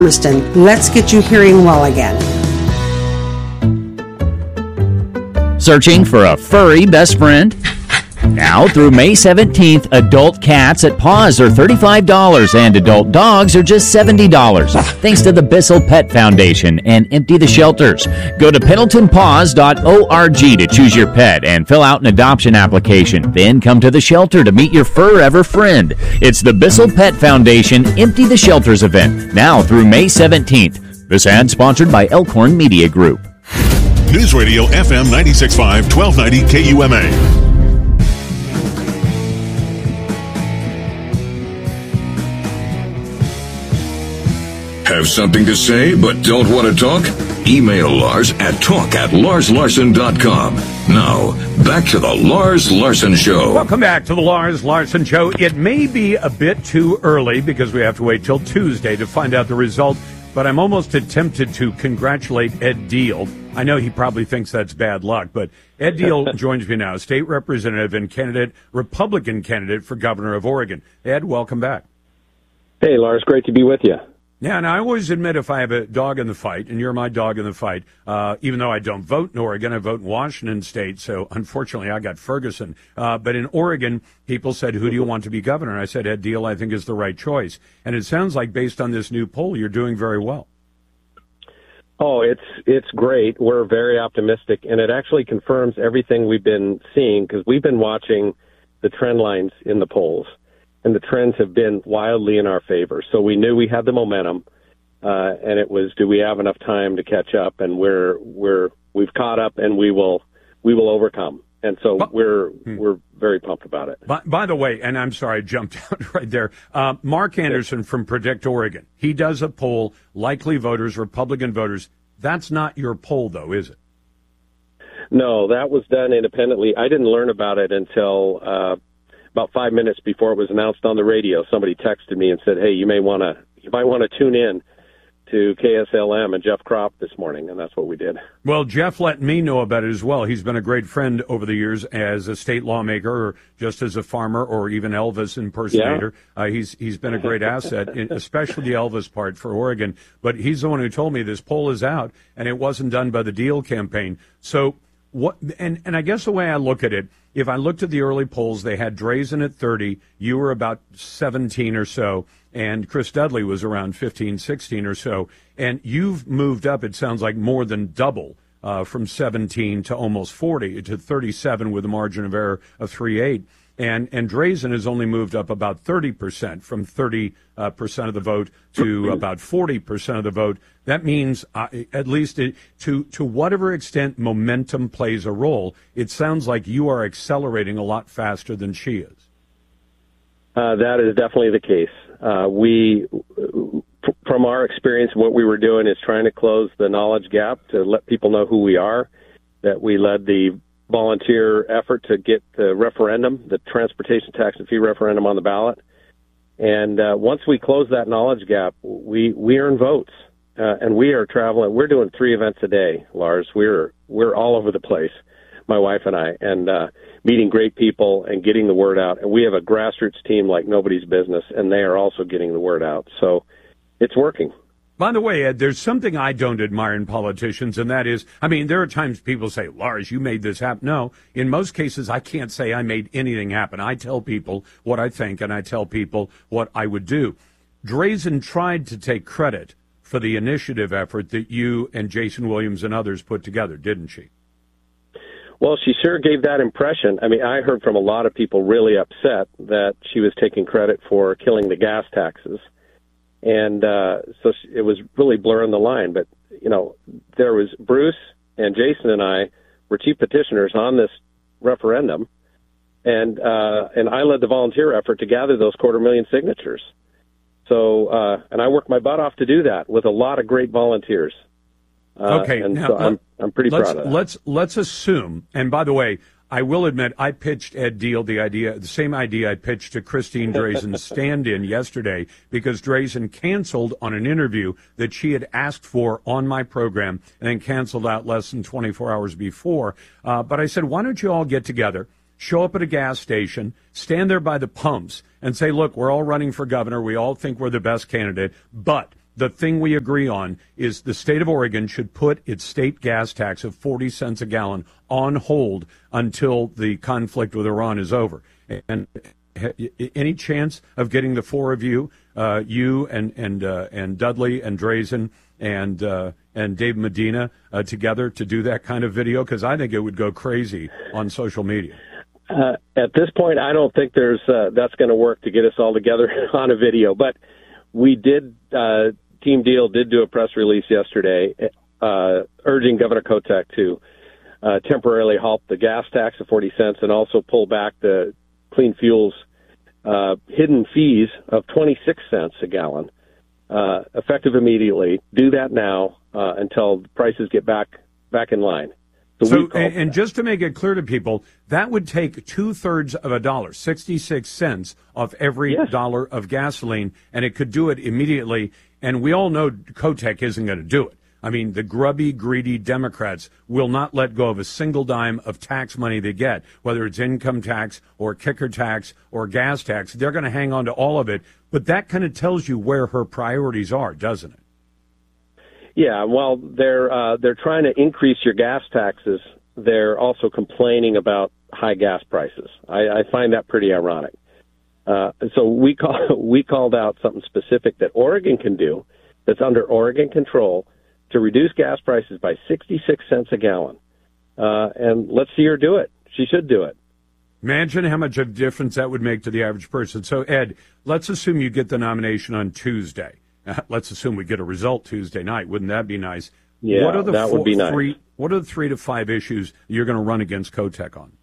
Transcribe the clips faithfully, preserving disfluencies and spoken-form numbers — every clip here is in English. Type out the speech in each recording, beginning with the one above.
Let's get you hearing well again. Searching for a furry best friend? Now through May seventeenth, adult cats at Paws are thirty-five dollars and adult dogs are just seventy dollars. Thanks to the Bissell Pet Foundation and Empty the Shelters. Go to pendleton paws dot org to choose your pet and fill out an adoption application. Then come to the shelter to meet your fur-ever friend. It's the Bissell Pet Foundation Empty the Shelters event, now through May seventeenth. This ad sponsored by Elkhorn Media Group. News Radio F M ninety-six point five, twelve ninety K U M A. Have something to say but don't want to talk? Email Lars at talk at lars larson dot com. Now, back to the Lars Larson Show. Welcome back to the Lars Larson Show. It may be a bit too early because we have to wait till Tuesday to find out the result, but I'm almost tempted to congratulate Ed Deal. I know he probably thinks that's bad luck, but Ed Deal joins me now, state representative and candidate, Republican candidate for governor of Oregon. Ed, welcome back. Hey, Lars, great to be with you. Yeah, and I always admit if I have a dog in the fight, and you're my dog in the fight, uh, even though I don't vote in Oregon, I vote in Washington State, so unfortunately I got Ferguson. Uh, but in Oregon, people said, who do you want to be governor? And I said, Ed Deal, I think, is the right choice. And it sounds like, based on this new poll, you're doing very well. Oh, it's it's great. We're very optimistic, and it actually confirms everything we've been seeing, because we've been watching the trend lines in the polls. And the trends have been wildly in our favor. So we knew we had the momentum, uh, and it was, do we have enough time to catch up? And we're we're we've caught up, and we will we will overcome. And so but, we're hmm. we're very pumped about it. By, by the way, and I'm sorry I jumped out right there. Uh, Mark Anderson from Predict Oregon, he does a poll, likely voters, Republican voters. That's not your poll, though, is it? No, that was done independently. I didn't learn about it until. Uh, About five minutes before it was announced on the radio, somebody texted me and said, "Hey, you may want to, you might want to tune in to K S L M and Jeff Kropp this morning," and that's what we did. Well, Jeff let me know about it as well. He's been a great friend over the years as a state lawmaker, or just as a farmer, or even Elvis impersonator. Yeah. Uh, he's he's been a great asset, especially the Elvis part for Oregon. But he's the one who told me this poll is out, and it wasn't done by the Deal campaign. So what? And and I guess the way I look at it. If I looked at the early polls, they had Drazen at thirty, you were about seventeen or so, and Chris Dudley was around fifteen, sixteen or so. And you've moved up, it sounds like, more than double, uh, from seventeen to almost forty, to thirty-seven with a margin of error of three eight. And, and Drazen has only moved up about thirty percent, from thirty percent of the vote to about forty percent of the vote. That means, uh, at least it, to, to whatever extent momentum plays a role, it sounds like you are accelerating a lot faster than she is. Uh, that is definitely the case. Uh, we, from our experience, what we were doing is trying to close the knowledge gap, to let people know who we are, that we led the volunteer effort to get the referendum, the transportation tax and fee referendum, on the ballot. And uh, once we close that knowledge gap, we, we earn votes. Uh, and we are traveling. We're doing three events a day, Lars. We're we're all over the place, my wife and I, and uh, meeting great people and getting the word out. And we have a grassroots team like nobody's business, and they are also getting the word out. So it's working. By the way, Ed, there's something I don't admire in politicians, and that is, I mean, there are times people say, Lars, you made this happen. No, in most cases, I can't say I made anything happen. I tell people what I think, and I tell people what I would do. Drazen tried to take credit for the initiative effort that you and Jason Williams and others put together, didn't she? Well, she sure gave that impression. I mean, I heard from a lot of people really upset that she was taking credit for killing the gas taxes. And uh, so it was really blurring the line. But, you know, there was Bruce and Jason and I were chief petitioners on this referendum. And uh, and I led the volunteer effort to gather those quarter million signatures. So, uh, and I worked my butt off to do that with a lot of great volunteers. Uh, okay, and now, so I'm, I'm pretty let's, proud of that. Let's, let's assume, and by the way, I will admit I pitched Ed Deal the idea, the same idea I pitched to Christine Drazen's stand-in yesterday, because Drazen canceled on an interview that she had asked for on my program and then canceled out less than twenty-four hours before. Uh, but I said, why don't you all get together, show up at a gas station, stand there by the pumps, and say, look, we're all running for governor. We all think we're the best candidate, but the thing we agree on is the state of Oregon should put its state gas tax of forty cents a gallon on hold until the conflict with Iran is over. And any chance of getting the four of you, uh, you and and uh, and Dudley and Drazen and uh, and Dave Medina uh, together to do that kind of video? Because I think it would go crazy on social media. Uh, at this point, I don't think there's uh, that's going to work to get us all together on a video. But we did, uh, Team Deal did do a press release yesterday uh, urging Governor Kotek to uh, temporarily halt the gas tax of forty cents and also pull back the clean fuels uh, hidden fees of twenty-six cents a gallon, uh, effective immediately. Do that now uh, until prices get back back in line. So, and, and just to make it clear to people, that would take two-thirds of a dollar, sixty-six cents, off every yes. dollar of gasoline, and it could do it immediately. And we all know Kotek isn't going to do it. I mean, the grubby, greedy Democrats will not let go of a single dime of tax money they get, whether it's income tax or kicker tax or gas tax. They're going to hang on to all of it. But that kind of tells you where her priorities are, doesn't it? Yeah, well, they're uh, they're trying to increase your gas taxes. They're also complaining about high gas prices. I, I find that pretty ironic. Uh, so we call we called out something specific that Oregon can do, that's under Oregon control, to reduce gas prices by sixty-six cents a gallon. Uh, and let's see her do it. She should do it. Imagine how much of a difference that would make to the average person. So, Ed, let's assume you get the nomination on Tuesday. Uh, let's assume we get a result Tuesday night. Wouldn't that be nice? Yeah, what are the that four, would be nice. Three, what are the three to five issues you're going to run against Kotek on?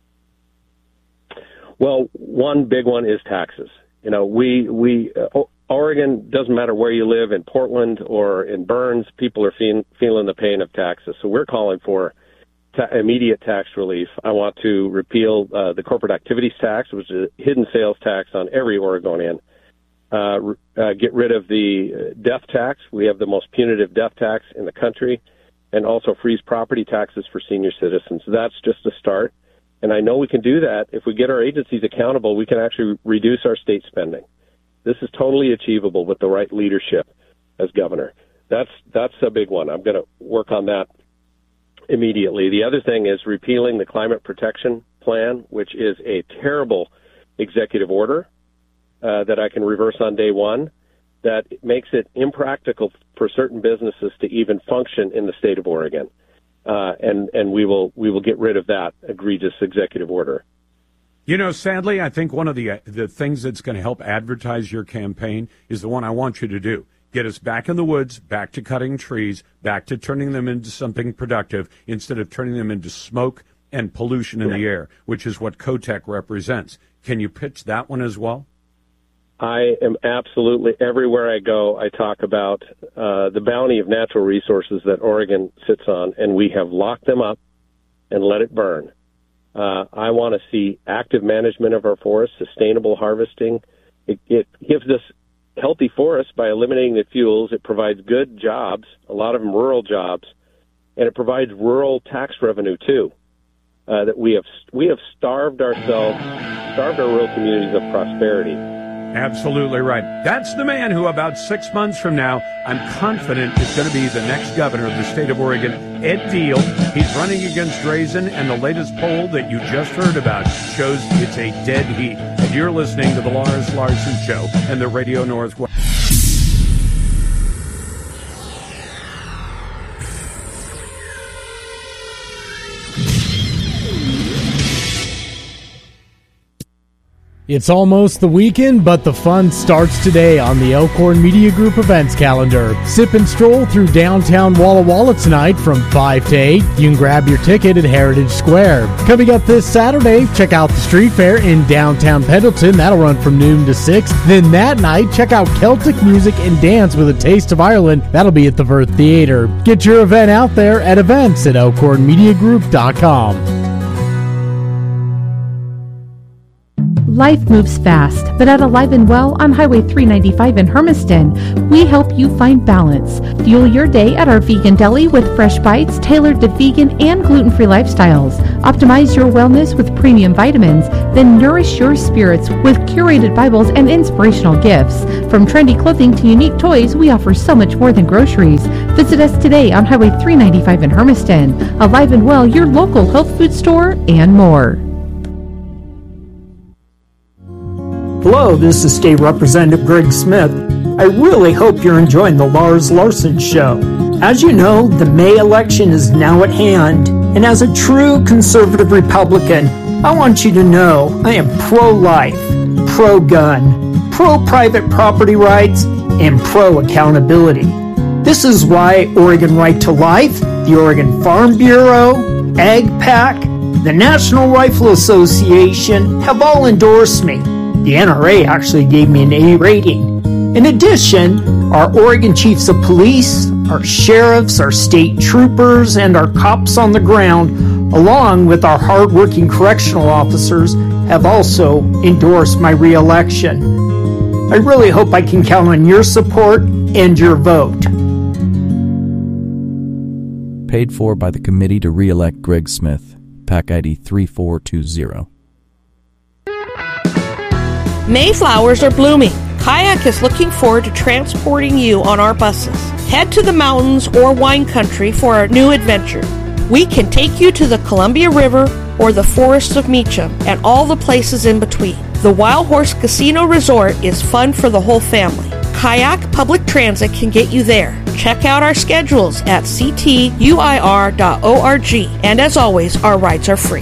Well, one big one is taxes. You know, we we uh, Oregon, doesn't matter where you live, in Portland or in Burns, people are feeling feeling the pain of taxes. So we're calling for ta- immediate tax relief. I want to repeal uh, the corporate activities tax, which is a hidden sales tax on every Oregonian. Uh, uh, get rid of the death tax. We have the most punitive death tax in the country, and also freeze property taxes for senior citizens. That's just a start. And I know we can do that. If we get our agencies accountable, we can actually reduce our state spending. This is totally achievable with the right leadership as governor. That's that's a big one. I'm going to work on that immediately. The other thing is repealing the Climate Protection Plan, which is a terrible executive order uh, that I can reverse on day one, that makes it impractical for certain businesses to even function in the state of Oregon. Uh, and and we will we will get rid of that egregious executive order. You know, sadly, I think one of the the things that's going to help advertise your campaign is the one I want you to do. Get us back in the woods, back to cutting trees, back to turning them into something productive instead of turning them into smoke and pollution in yeah. the air, which is what Kotek represents. Can you pitch that one as well? I am absolutely, everywhere I go, I talk about uh, the bounty of natural resources that Oregon sits on, and we have locked them up and let it burn. Uh, I want to see active management of our forests, sustainable harvesting. It, it gives us healthy forests by eliminating the fuels. It provides good jobs, a lot of them rural jobs, and it provides rural tax revenue too. Uh, that we have we have starved ourselves, starved our rural communities of prosperity. Absolutely right. That's the man who about six months from now, I'm confident is going to be the next governor of the state of Oregon, Ed Diehl. He's running against Drazen, and the latest poll that you just heard about shows it's a dead heat. And you're listening to the Lars Larson Show and the Radio Northwest. It's almost the weekend, but the fun starts today on the Elkhorn Media Group events calendar. Sip and stroll through downtown Walla Walla tonight from five to eight. You can grab your ticket at Heritage Square. Coming up this Saturday, check out the street fair in downtown Pendleton. That'll run from noon to six. Then that night, check out Celtic music and dance with a taste of Ireland. That'll be at the Verth Theater. Get your event out there at events at elkhorn media group dot com. Life moves fast, but at Alive and Well on Highway three ninety-five in Hermiston, we help you find balance. Fuel your day at our vegan deli with fresh bites tailored to vegan and gluten-free lifestyles. Optimize your wellness with premium vitamins, then nourish your spirits with curated Bibles and inspirational gifts. From trendy clothing to unique toys, we offer so much more than groceries. Visit us today on Highway three ninety-five in Hermiston. Alive and Well, your local health food store, and more. Hello, this is State Representative Greg Smith. I really hope you're enjoying the Lars Larson Show. As you know, the May election is now at hand, and as a true conservative Republican, I want you to know I am pro-life, pro-gun, pro-private property rights, and pro-accountability. This is why Oregon Right to Life, the Oregon Farm Bureau, AgPAC, the National Rifle Association have all endorsed me. The N R A actually gave me an A rating. In addition, our Oregon Chiefs of Police, our sheriffs, our state troopers, and our cops on the ground, along with our hardworking correctional officers, have also endorsed my re-election. I really hope I can count on your support and your vote. Paid for by the Committee to Re-elect Greg Smith, PAC I D three four two zero. Mayflowers are blooming. Kayak is looking forward to transporting you on our buses. Head to the mountains or wine country for our new adventure. We can take you to the Columbia River or the forests of Meacham and all the places in between. The Wild Horse Casino Resort is fun for the whole family. Kayak Public Transit can get you there. Check out our schedules at c t u i r dot org. And as always, our rides are free.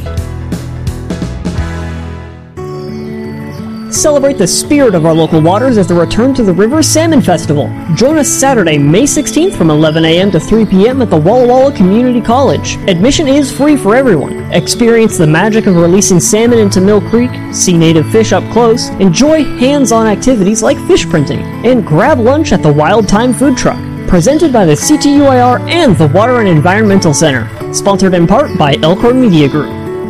Celebrate the spirit of our local waters as the Return to the River Salmon Festival. Join us Saturday, May sixteenth from eleven a.m. to three p.m. at the Walla Walla Community College. Admission is free for everyone. Experience the magic of releasing salmon into Mill Creek, see native fish up close, enjoy hands-on activities like fish printing, and grab lunch at the Wild Time Food Truck. Presented by the C T U I R and the Water and Environmental Center. Sponsored in part by Elkhorn Media Group.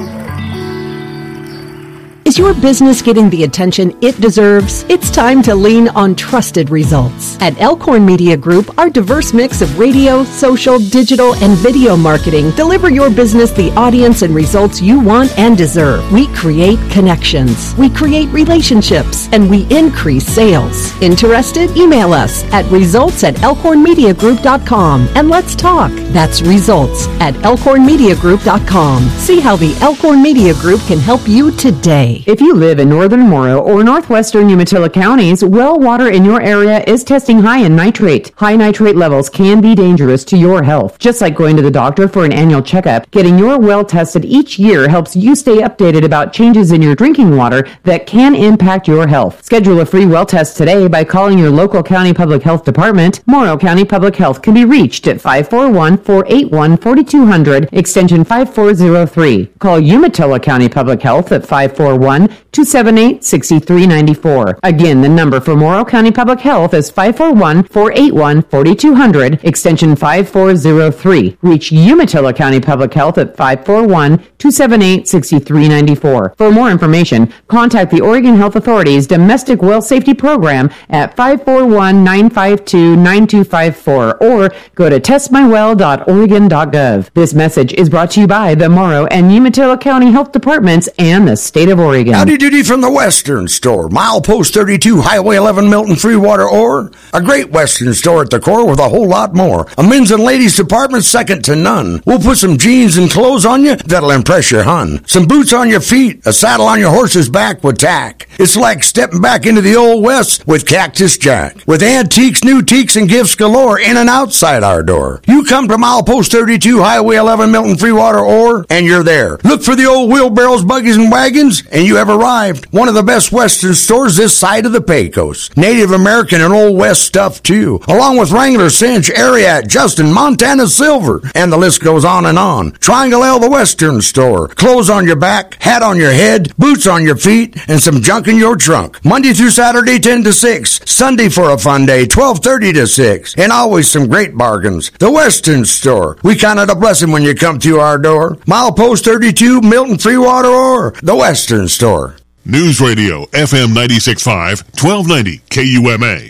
Is your business getting the attention it deserves? It's time to lean on trusted results. At Elkhorn Media Group, our diverse mix of radio, social, digital, and video marketing deliver your business the audience and results you want and deserve. We create connections, we create relationships, and we increase sales. Interested? Email us at results at elkhorn media group dot com and let's talk. That's results at elkhorn media group dot com. See how the Elkhorn Media Group can help you today. If you live in northern Morrow or northwestern Umatilla counties, well water in your area is testing high in nitrate. High nitrate levels can be dangerous to your health. Just like going to the doctor for an annual checkup, getting your well tested each year helps you stay updated about changes in your drinking water that can impact your health. Schedule a free well test today by calling your local county public health department. Morrow County Public Health can be reached at five four one, four eight one, four two zero zero, extension five four zero three. Call Umatilla County Public Health at five four one, two seven eight, six three nine four. Again, the number for Morrow County Public Health is five four one, four eight one, four two zero zero, extension five four zero three. Reach Umatilla County Public Health at five four one, two seven eight, six three nine four. For more information, contact the Oregon Health Authority's Domestic Well Safety Program at five four one, nine five two, nine two five four or go to test my well dot oregon dot gov. This message is brought to you by the Morrow and Umatilla County Health Departments and the State of Oregon. Howdy doody from the Western Store. Milepost thirty-two, Highway eleven, Milton Freewater Ore. A great Western store at the core with a whole lot more. A men's and ladies department second to none. We'll put some jeans and clothes on you that'll impress your hun. Some boots on your feet, a saddle on your horse's back with tack. It's like stepping back into the Old West with Cactus Jack. With antiques, new teaks, and gifts galore in and outside our door. You come to Milepost thirty-two, Highway eleven, Milton Freewater Ore, and you're there. Look for the old wheelbarrows, buggies, and wagons, and you have arrived. One of the best Western stores this side of the Pecos. Native American and Old West stuff, too. Along with Wrangler, Cinch, Ariat, Justin, Montana Silver. And the list goes on and on. Triangle L, the Western Store. Clothes on your back, hat on your head, boots on your feet, and some junk in your trunk. Monday through Saturday, ten to six. Sunday for a fun day, twelve thirty to six. And always some great bargains. The Western Store. We count it a blessing when you come through our door. Milepost thirty-two, Milton Freewater Ore. The Western Store. News Radio, F M ninety-six point five, twelve ninety K U M A.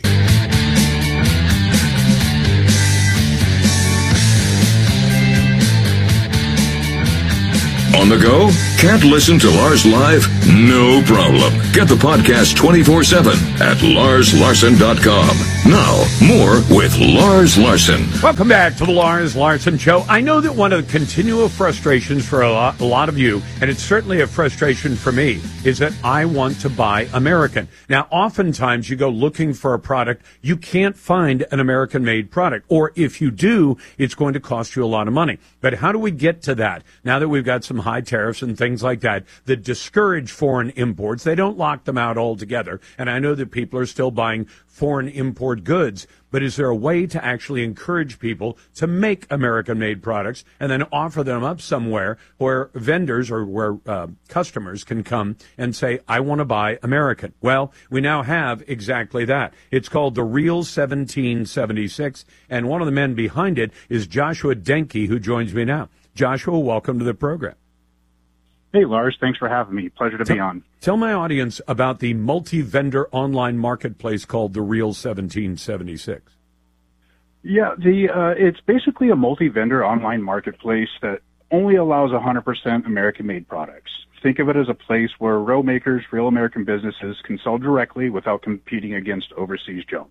On On the go? Can't listen to Lars live? No problem. Get the podcast twenty-four seven at lars larson dot com. Now, more with Lars Larson. Welcome back to the Lars Larson Show. I know that one of the continual frustrations for a lot, a lot of you, and it's certainly a frustration for me, is that I want to buy American. Now, oftentimes you go looking for a product, you can't find an American-made product. Or if you do, it's going to cost you a lot of money. But how do we get to that? Now that we've got some high tariffs and things like that that discourage foreign imports, they don't lock them out altogether. And I know that people are still buying foreign import goods, but is there a way to actually encourage people to make American-made products and then offer them up somewhere where vendors or where uh, customers can come and say, I want to buy American? Well, we now have exactly that. It's called the Real seventeen seventy-six, and one of the men behind it is Joshua Denke, who joins me now. Joshua, welcome to the program. Hey, Lars. Thanks for having me. Pleasure to tell, be on. Tell my audience about the multi-vendor online marketplace called the Real seventeen seventy-six. Yeah, the uh, it's basically a multi-vendor online marketplace that only allows one hundred percent American-made products. Think of it as a place where real makers, real American businesses can sell directly without competing against overseas junk.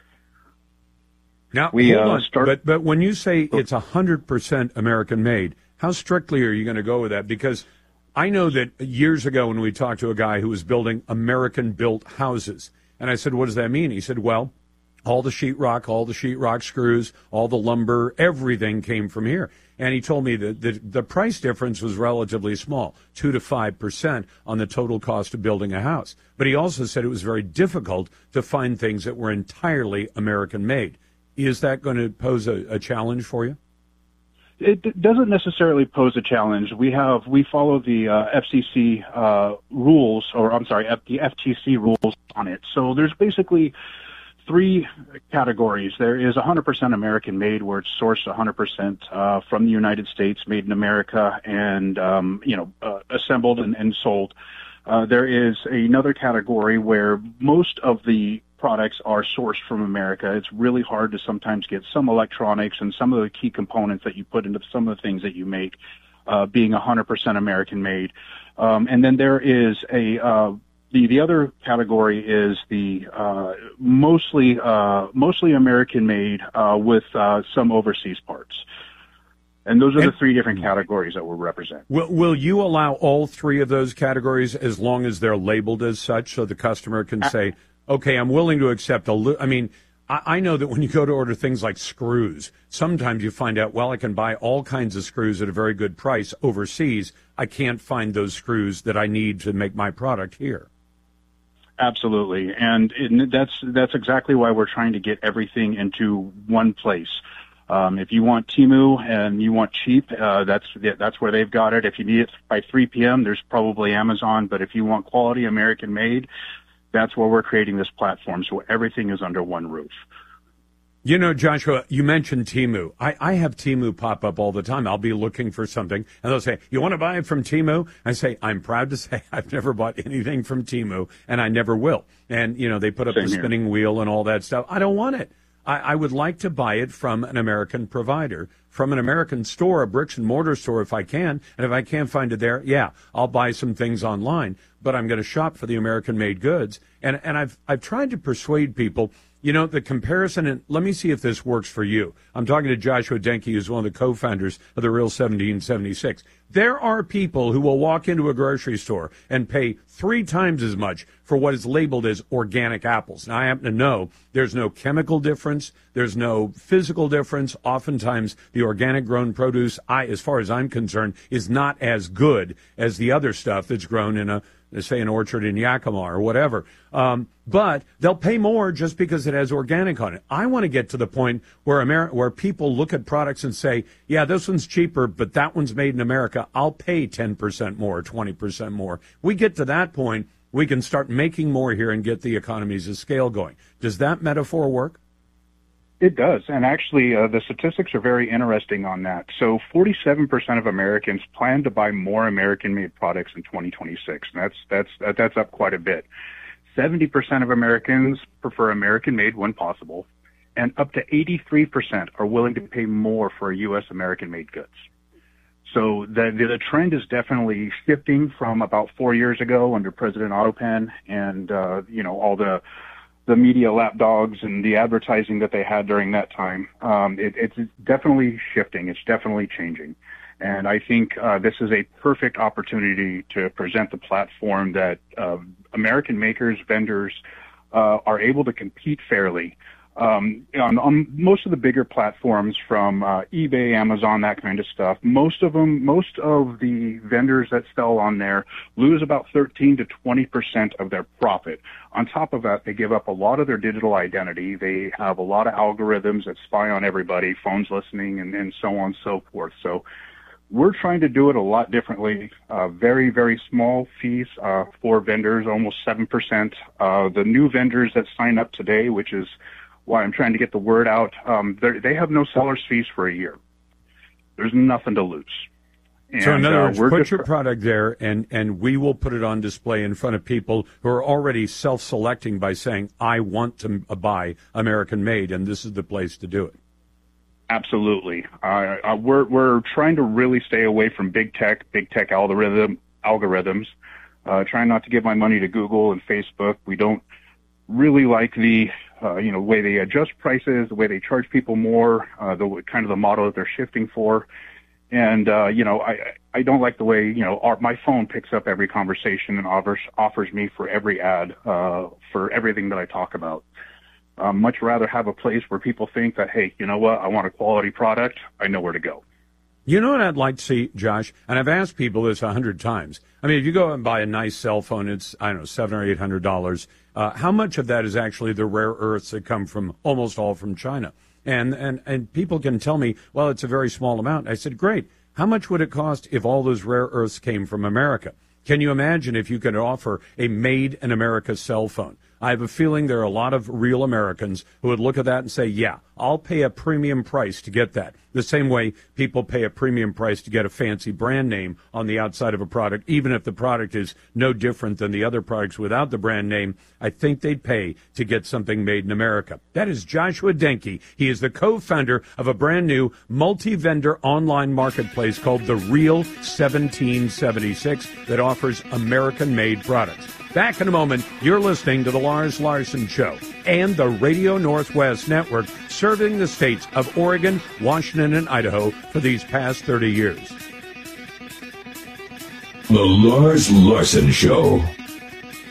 Now, we, hold uh, on. start- But, but when you say it's one hundred percent American-made, how strictly are you going to go with that? Because I know that years ago when we talked to a guy who was building American-built houses, and I said, what does that mean? He said, well, all the sheetrock, all the sheetrock screws, all the lumber, everything came from here. And he told me that the, the price difference was relatively small, two to five percent on the total cost of building a house. But he also said it was very difficult to find things that were entirely American-made. Is that going to pose a, a challenge for you? It d- doesn't necessarily pose a challenge. We have we follow the uh, F C C uh, rules, or I'm sorry, F- the F T C rules on it. So there's basically three categories. There is one hundred percent American-made, where it's sourced one hundred percent uh, from the United States, made in America, and um, you know uh, assembled and, and sold. Uh, there is another category where most of the products are sourced from America. It's really hard to sometimes get some electronics and some of the key components that you put into some of the things that you make uh, being one hundred percent American-made. Um, and then there is a uh, the the other category is the uh, mostly uh, mostly American-made uh, with uh, some overseas parts. And those are the three different categories that we represent. Will, will you allow all three of those categories as long as they're labeled as such, so the customer can say, okay, I'm willing to accept a li-. I mean, I, I know that when you go to order things like screws, sometimes you find out, well, I can buy all kinds of screws at a very good price overseas. I can't find those screws that I need to make my product here. Absolutely. And it, that's that's exactly why we're trying to get everything into one place. Um, if you want Temu and you want cheap, uh, that's that's where they've got it. If you need it by three p.m., there's probably Amazon. But if you want quality American-made, that's where we're creating this platform, so everything is under one roof. You know, Joshua, you mentioned Temu. I, I have Temu pop up all the time. I'll be looking for something, and they'll say, you want to buy it from Temu? I say, I'm proud to say I've never bought anything from Temu, and I never will. And, you know, they put up Same the here. spinning wheel and all that stuff. I don't want it. I, I would like to buy it from an American provider, from an American store, a bricks and mortar store if I can. And if I can't find it there, yeah, I'll buy some things online. But I'm going to shop for the American-made goods. And and I've I've tried to persuade people, you know, the comparison, and let me see if this works for you. I'm talking to Joshua Denke, who's one of the co-founders of the Real seventeen seventy-six. There are people who will walk into a grocery store and pay three times as much for what is labeled as organic apples. Now, I happen to know there's no chemical difference. There's no physical difference. Oftentimes, the organic grown produce, I, as far as I'm concerned, is not as good as the other stuff that's grown in a, say, an orchard in Yakima or whatever. Um, but they'll pay more just because it has organic on it. I want to get to the point where Ameri- where people look at products and say, yeah, this one's cheaper, but that one's made in America. I'll pay ten percent more, twenty percent more. We get to that point, we can start making more here and get the economies of scale going. Does that metaphor work? It does, and actually uh, the statistics are very interesting on that. So forty-seven percent of Americans plan to buy more American-made products in twenty twenty-six, and that's, that's, that, that's up quite a bit. seventy percent of Americans prefer American-made when possible, and up to eighty-three percent are willing to pay more for U S American-made goods. So the, the the trend is definitely shifting from about four years ago under President Ottopan and, uh, you know, all the the media lapdogs and the advertising that they had during that time. Um, it, it's definitely shifting. It's definitely changing. And I think uh, this is a perfect opportunity to present the platform that uh, American makers, vendors uh, are able to compete fairly. Um, on, on most of the bigger platforms from uh, eBay, Amazon, that kind of stuff, most of them, most of the vendors that sell on there lose about thirteen to twenty percent of their profit. On top of that, they give up a lot of their digital identity. They have a lot of algorithms that spy on everybody, phones listening, and, and so on and so forth. So we're trying to do it a lot differently. Uh, very, very small fees uh, for vendors, almost seven percent. Uh, the new vendors that sign up today, which is why I'm trying to get the word out, um, they have no seller's fees for a year. There's nothing to lose. And, so in other words, uh, put just, your product there, and, and we will put it on display in front of people who are already self-selecting by saying, I want to buy American-made, and this is the place to do it. Absolutely. Uh, uh, we're, we're trying to really stay away from big tech, big tech algorithm, algorithms, uh, trying not to give my money to Google and Facebook. We don't really like the, uh, you know, way they adjust prices, the way they charge people more, uh, the kind of the model that they're shifting for. And, uh, you know, I, I don't like the way, you know, our, my phone picks up every conversation and offers, offers me for every ad, uh, for everything that I talk about. Uh, much rather have a place where people think that, hey, you know what, I want a quality product, I know where to go. You know what I'd like to see, Josh? And I've asked people this a hundred times. I mean, if you go and buy a nice cell phone, it's, I don't know, seven or eight hundred dollars. Uh, how much of that is actually the rare earths that come from almost all from China? And, and, and people can tell me, well, it's a very small amount. I said, great. How much would it cost if all those rare earths came from America? Can you imagine if you could offer a made in America cell phone? I have a feeling there are a lot of real Americans who would look at that and say, yeah, I'll pay a premium price to get that. The same way people pay a premium price to get a fancy brand name on the outside of a product, even if the product is no different than the other products without the brand name. I think they'd pay to get something made in America. That is Joshua Denke. He is the co-founder of a brand new multi-vendor online marketplace called The Real seventeen seventy-six that offers American-made products. Back in a moment, you're listening to The Lars Larson Show and the Radio Northwest Network, serving the states of Oregon, Washington, and Idaho for these past thirty years. The Lars Larson Show.